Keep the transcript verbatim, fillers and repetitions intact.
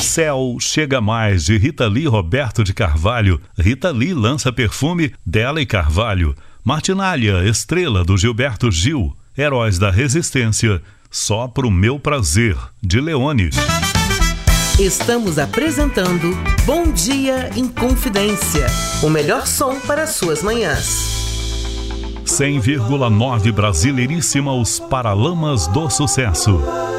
Céu Chega Mais, de Rita Lee e Roberto de Carvalho. Rita Lee lança perfume dela e Carvalho. Martinália, Estrela, do Gilberto Gil. Heróis da Resistência, Só Pro Meu Prazer, de Leone. Estamos apresentando Bom Dia em Confidência, o melhor som para suas manhãs. cem vírgula nove Brasileiríssima, os Paralamas do Sucesso.